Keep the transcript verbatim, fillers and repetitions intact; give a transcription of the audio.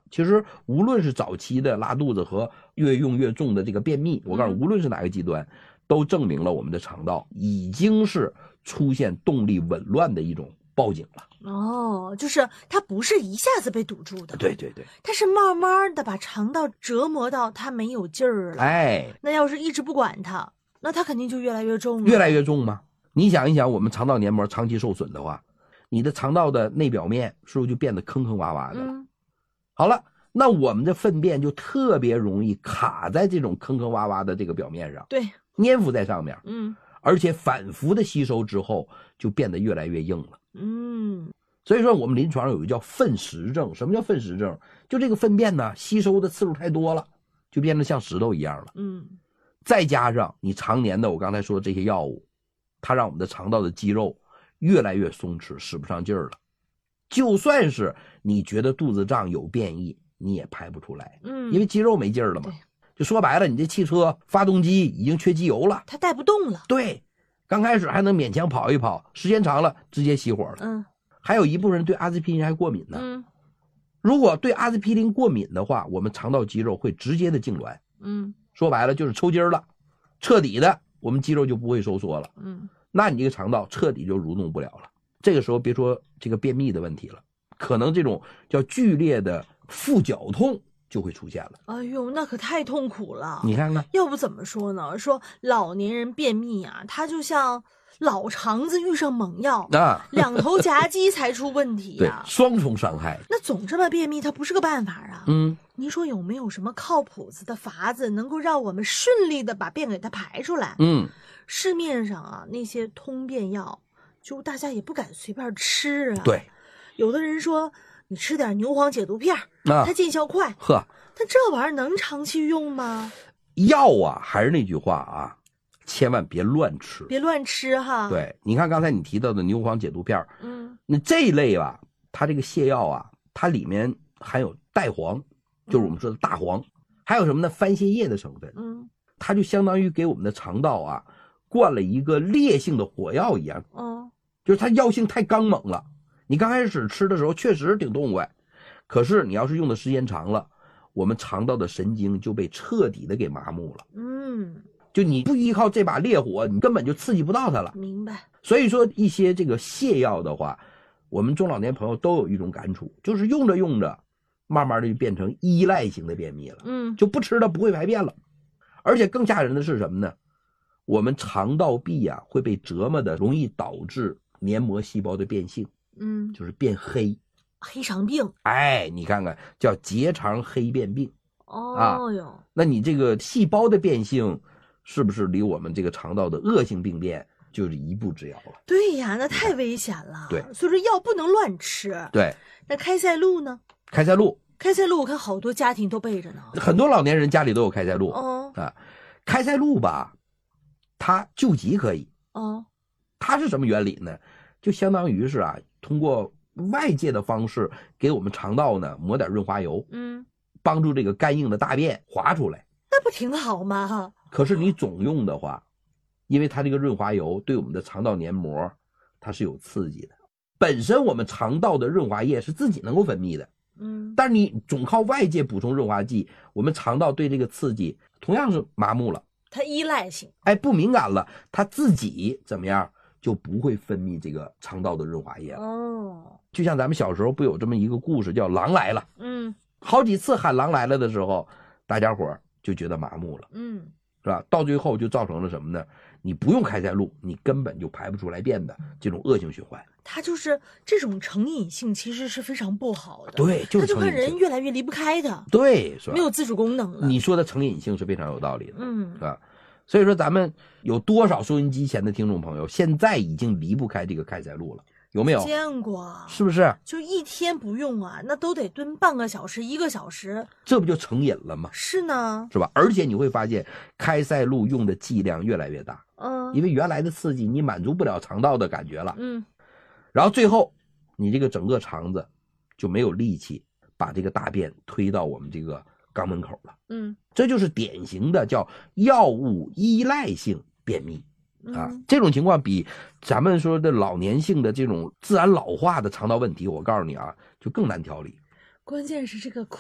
其实无论是早期的拉肚子和越用越重的这个便秘，我告诉你，无论是哪个极端，都证明了我们的肠道已经是出现动力紊乱的一种报警了。 哦，就是它不是一下子被堵住的， 对对对， 它是慢慢的把肠道折磨到它没有劲儿了。 哎， 那要是一直不管它，那它肯定就越来越重了。 越来越重吗？你想一想，我们肠道黏膜长期受损的话，你的肠道的内表面是不是就变得坑坑洼洼的了？ 嗯， 好了，那我们的粪便就特别容易卡在这种坑坑洼洼的这个表面上， 对， 粘附在上面， 嗯， 而且反复的吸收之后，就变得越来越硬了。 嗯， 所以说我们临床上有一个叫粪石症。什么叫粪石症？就这个粪便呢，吸收的次数太多了，就变得像石头一样了。 嗯， 再加上你常年的我刚才说的这些药物，它让我们的肠道的肌肉越来越松弛，使不上劲儿了。就算是你觉得肚子胀有便意，你也排不出来， 嗯， 因为肌肉没劲儿了嘛。就说白了，你这汽车发动机已经缺机油了， 它带不动了。 对，刚开始还能勉强跑一跑，时间长了直接熄火了。 嗯， 还有一部分人对阿司匹林还过敏呢。 嗯， 如果对阿司匹林过敏的话，我们肠道肌肉会直接的痉挛。 嗯， 说白了就是抽筋了，彻底的我们肌肉就不会收缩了。 嗯， 那你这个肠道彻底就蠕动不了了。这个时候别说这个便秘的问题了，可能这种叫剧烈的腹绞痛就会出现了。 哎呦，那可太痛苦了。 你看看， 要不怎么说呢？说老年人便秘啊，他就像老肠子遇上猛药啊， 两头夹击才出问题呀、 对，双重伤害。 那总这么便秘，它不是个办法啊。 嗯， 您说有没有什么靠谱子的法子，能够让我们顺利的把便给它排出来？ 嗯， 市面上啊那些通便药，就大家也不敢随便吃啊。 对， 有的人说你吃点牛黄解毒片啊，它见效快。 呵， 但这玩意儿能长期用吗？ 药啊，还是那句话啊，千万别乱吃， 别乱吃哈。 对，你看刚才你提到的牛黄解毒片， 嗯， 那这一类吧，它这个泻药啊，它里面含有代黄，就是我们说的大黄，嗯、还有什么呢？番泻叶的成分。 嗯， 它就相当于给我们的肠道啊灌了一个烈性的火药一样。 嗯， 就是它药性太刚猛了。你刚开始吃的时候确实挺痛快，可是你要是用的时间长了，我们肠道的神经就被彻底的给麻木了。 嗯， 就你不依靠这把烈火，你根本就刺激不到它了。 明白。 所以说一些这个泻药的话，我们中老年朋友都有一种感触，就是用着用着，慢慢的就变成依赖型的便秘了。 嗯， 就不吃它不会排便了。而且更吓人的是什么呢？我们肠道壁啊会被折磨的，容易导致黏膜细胞的变性。 嗯， 就是变黑， 黑肠病。 哎，你看看叫结肠黑变病。 哦哟、 啊，那你这个细胞的变性是不是离我们这个肠道的恶性病变就是一步之遥了？ 对呀，那太危险了。 对， 所以说药不能乱吃。 对， 那开塞露呢？ 开塞露， 开塞露我看好多家庭都备着呢， 很多老年人家里都有开塞露。 哦啊，开塞露吧，它救急可以。 哦， 它是什么原理呢？就相当于是啊，通过外界的方式给我们肠道呢抹点润滑油， 嗯， 帮助这个干硬的大便滑出来。 那不挺好吗？ 可是你总用的话，因为它这个润滑油对我们的肠道黏膜它是有刺激的，本身我们肠道的润滑液是自己能够分泌的， 嗯， 但是你总靠外界补充润滑剂，我们肠道对这个刺激同样是麻木了， 它依赖性， 哎，不敏感了，它自己怎么样就不会分泌这个肠道的润滑液了。 哦， 就像咱们小时候不有这么一个故事叫狼来了， 嗯， 好几次喊狼来了的时候，大家伙就觉得麻木了， 嗯， 是吧？到最后就造成了什么呢？你不用开塞露，你根本就排不出来便的这种恶性循环。 它就是这种成瘾性，其实是非常不好的。 对，就是它就看成瘾性人越来越离不开的， 对，是吧？ 没有自主功能了。 你说的成瘾性是非常有道理的， 嗯， 是吧？所以说咱们有多少收音机前的听众朋友现在已经离不开这个开塞露了，有没有？ 见过， 是不是？ 就一天不用啊，那都得蹲半个小时、一个小时， 这不就成瘾了吗？ 是呢， 是吧？而且你会发现，开塞露用的剂量越来越大， 嗯， 因为原来的刺激你满足不了肠道的感觉了， 嗯， 然后最后你这个整个肠子就没有力气把这个大便推到我们这个肛门口了， 嗯， 这就是典型的叫药物依赖性便秘。啊， 嗯， 这种情况比咱们说的老年性的这种自然老化的肠道问题，我告诉你啊，就更难调理。 关键是这个